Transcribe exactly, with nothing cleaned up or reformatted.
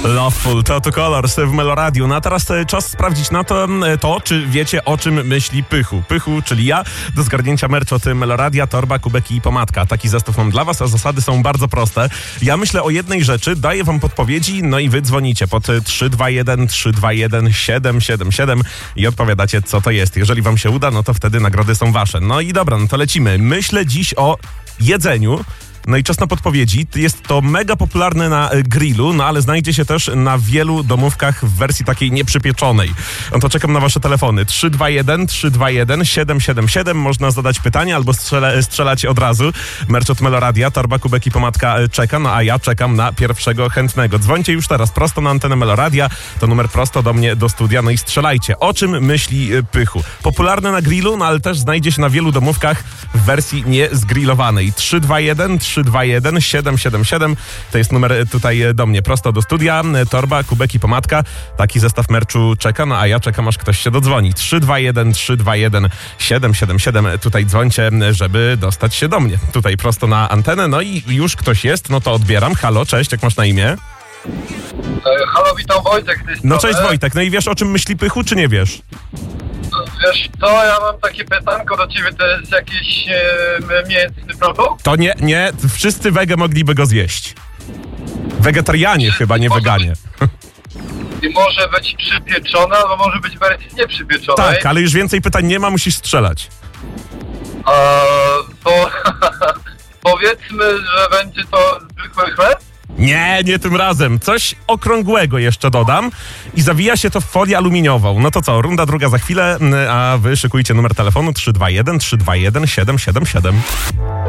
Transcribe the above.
Loveful, Tattoo Colors w Meloradiu. No a teraz czas sprawdzić na to, to, czy wiecie, o czym myśli Pychu. Pychu, czyli ja, do zgarnięcia merch od Meloradia, torba, kubeki i pomadka. Taki zestaw mam dla was, a zasady są bardzo proste. Ja myślę o jednej rzeczy, daję wam podpowiedzi, no i wy dzwonicie pod trzy dwa jeden trzy dwa jeden siedem siedem siedem i odpowiadacie, co to jest. Jeżeli wam się uda, no to wtedy nagrody są wasze. No i dobra, no to lecimy. Myślę dziś o jedzeniu. No i czas na podpowiedzi. Jest to mega popularne na grillu, no ale znajdzie się też na wielu domówkach w wersji takiej nieprzypieczonej. No to czekam na wasze telefony. trzy dwa jeden trzy dwa jeden siedem siedem siedem. Można zadać pytanie albo strzela, strzelać od razu. Merch od Meloradia, torba, kubek i pomadka czeka, no a ja czekam na pierwszego chętnego. Dzwońcie już teraz prosto na antenę Meloradia. To numer prosto do mnie, do studia. No i strzelajcie. O czym myśli Pychu? Popularne na grillu, no ale też znajdzie się na wielu domówkach w wersji niezgrillowanej. trzy dwa jeden trzy dwa jeden siedem siedem siedem. To jest numer tutaj do mnie, prosto do studia. Torba, kubek i pomadka. Taki zestaw merczu czeka, no a ja czekam, aż ktoś się dodzwoni. trzy dwa jeden trzy dwa jeden siedem siedem siedem. Tutaj dzwońcie, żeby dostać się do mnie. Tutaj prosto na antenę. No i już ktoś jest, no to odbieram. Halo, cześć, jak masz na imię? E, halo, witam, Wojtek. No cześć Wojtek, no i wiesz, o czym myśli Pychu, czy nie wiesz? Wiesz co, ja mam takie pytanko do ciebie, to jest jakiś e, mięsny produkt? To nie, nie, wszyscy wege mogliby go zjeść. Wegetarianie chyba, nie weganie. I może być przypieczona, albo może być w wersji nieprzypieczonej. Tak, ale już więcej pytań nie ma, musisz strzelać. A, to powiedzmy, że będzie to zwykły chleb? Nie, nie tym razem. Coś okrągłego jeszcze dodam i zawija się to w folię aluminiową. No to co, runda druga za chwilę, a wy szykujcie numer telefonu trzy dwa jeden trzy dwa jeden siedem siedem siedem.